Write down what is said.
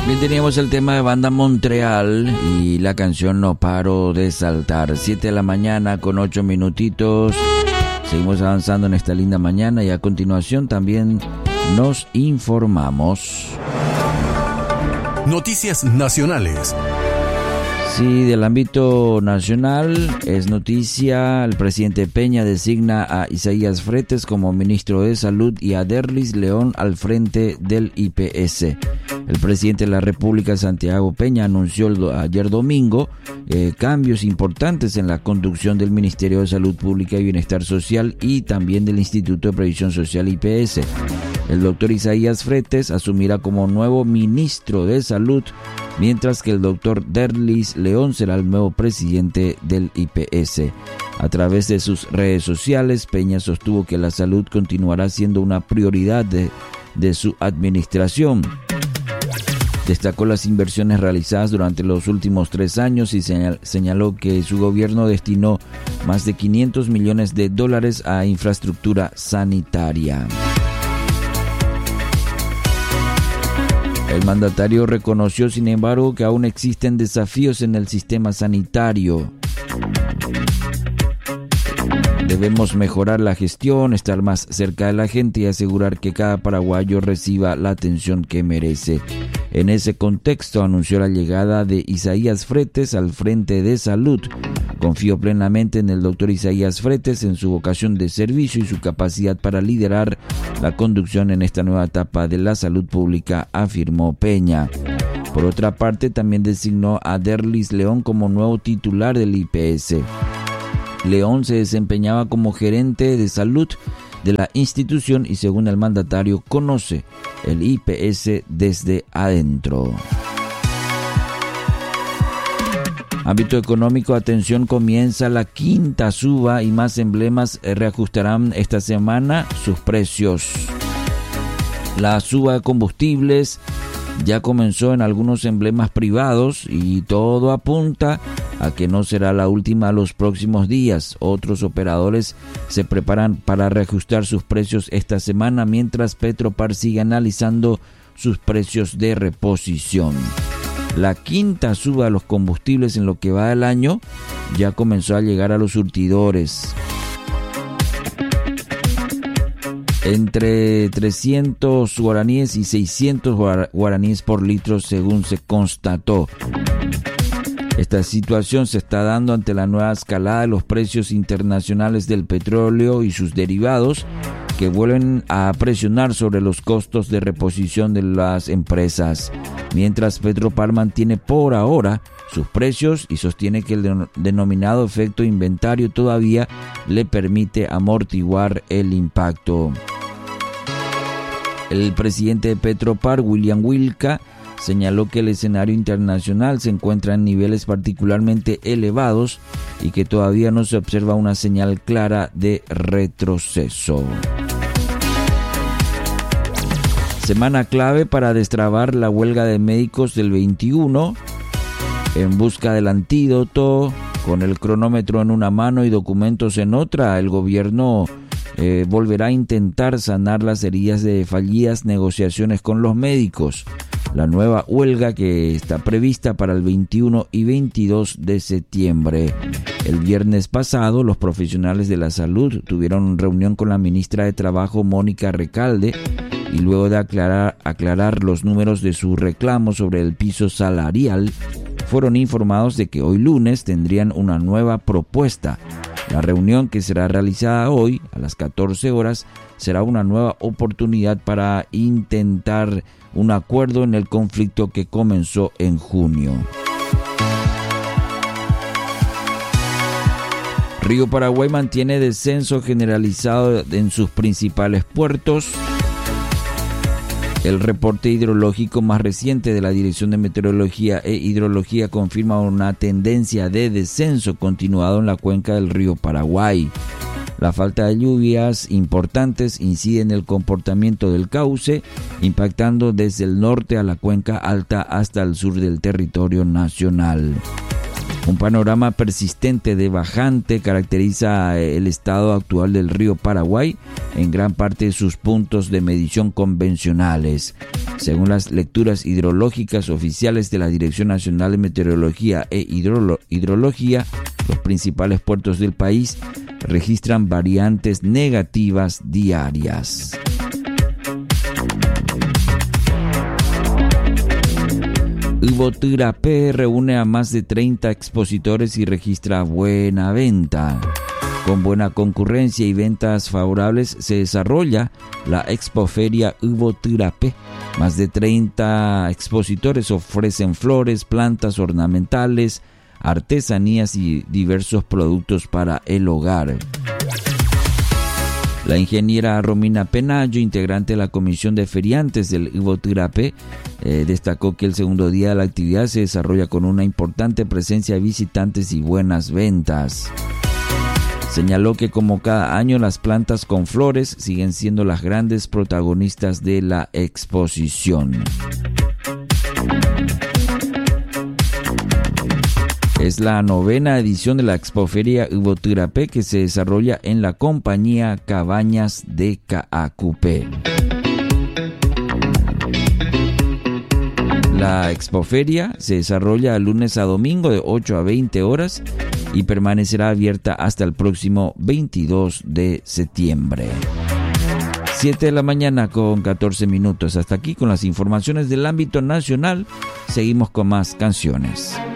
Bien, teníamos el tema de Banda Montreal y la canción No Paro de Saltar. 7 de la mañana con 8 minutitos. Seguimos avanzando en esta linda mañana y a continuación también nos informamos. Noticias nacionales. Sí, del ámbito nacional es noticia, el presidente Peña designa a Isaías Fretes como ministro de Salud y a Derlis León al frente del IPS. El presidente de la República, Santiago Peña, anunció ayer domingo cambios importantes en la conducción del Ministerio de Salud Pública y Bienestar Social y también del Instituto de Previsión Social IPS. El doctor Isaías Fretes asumirá como nuevo ministro de Salud, mientras que el doctor Derlis León será el nuevo presidente del IPS. A través de sus redes sociales, Peña sostuvo que la salud continuará siendo una prioridad de su administración. Destacó las inversiones realizadas durante los últimos 3 años y señaló que su gobierno destinó más de $500 millones a infraestructura sanitaria. El mandatario reconoció, sin embargo, que aún existen desafíos en el sistema sanitario. Debemos mejorar la gestión, estar más cerca de la gente y asegurar que cada paraguayo reciba la atención que merece. En ese contexto anunció la llegada de Isaías Fretes al frente de salud. Confío plenamente en el doctor Isaías Fretes, en su vocación de servicio y su capacidad para liderar la conducción en esta nueva etapa de la salud pública, afirmó Peña. Por otra parte, también designó a Derlis León como nuevo titular del IPS. León se desempeñaba como gerente de salud de la institución y, según el mandatario, conoce el IPS desde adentro. Ámbito económico, atención, comienza la quinta suba y más emblemas reajustarán esta semana sus precios. La suba de combustibles ya comenzó en algunos emblemas privados y todo apunta a que no será la última los próximos días. Otros operadores se preparan para reajustar sus precios esta semana, mientras Petropar sigue analizando sus precios de reposición. La quinta suba de los combustibles en lo que va del año ya comenzó a llegar a los surtidores. Entre 300 guaraníes y 600 guaraníes por litro, según se constató. Esta situación se está dando ante la nueva escalada de los precios internacionales del petróleo y sus derivados, que vuelven a presionar sobre los costos de reposición de las empresas. Mientras Petropar mantiene por ahora sus precios y sostiene que el denominado efecto inventario todavía le permite amortiguar el impacto. El presidente de Petropar, William Wilca, señaló que el escenario internacional se encuentra en niveles particularmente elevados y que todavía no se observa una señal clara de retroceso. Semana clave para destrabar la huelga de médicos del 21. En busca del antídoto, con el cronómetro en una mano y documentos en otra, el gobierno volverá a intentar sanar las heridas de fallidas negociaciones con los médicos. La nueva huelga, que está prevista para el 21 y 22 de septiembre. El viernes pasado, los profesionales de la salud tuvieron reunión con la ministra de Trabajo, Mónica Recalde, y luego de aclarar los números de su reclamo sobre el piso salarial, fueron informados de que hoy lunes tendrían una nueva propuesta. La reunión, que será realizada hoy a las 14 horas, será una nueva oportunidad para intentar un acuerdo en el conflicto que comenzó en junio. Río Paraguay mantiene descenso generalizado en sus principales puertos. El reporte hidrológico más reciente de la Dirección de Meteorología e Hidrología confirma una tendencia de descenso continuado en la cuenca del río Paraguay. La falta de lluvias importantes incide en el comportamiento del cauce, impactando desde el norte a la cuenca alta hasta el sur del territorio nacional. Un panorama persistente de bajante caracteriza el estado actual del río Paraguay en gran parte de sus puntos de medición convencionales. Según las lecturas hidrológicas oficiales de la Dirección Nacional de Meteorología e Hidrología, los principales puertos del país registran variantes negativas diarias. Iboturapé reúne a más de 30 expositores y registra buena venta. Con buena concurrencia y ventas favorables se desarrolla la Expoferia Iboturapé. Más de 30 expositores ofrecen flores, plantas ornamentales, artesanías y diversos productos para el hogar. La ingeniera Romina Penayo, integrante de la Comisión de Feriantes del Iboturapé, destacó que el segundo día de la actividad se desarrolla con una importante presencia de visitantes y buenas ventas. Señaló que como cada año las plantas con flores siguen siendo las grandes protagonistas de la exposición. Es la 9ª edición de la Expoferia Iboturapé que se desarrolla en la compañía Cabañas de Caacupé. La Expoferia se desarrolla de lunes a domingo de 8 a 20 horas y permanecerá abierta hasta el próximo 22 de septiembre. 7 de la mañana con 14 minutos. Hasta aquí con las informaciones del ámbito nacional. Seguimos con más canciones.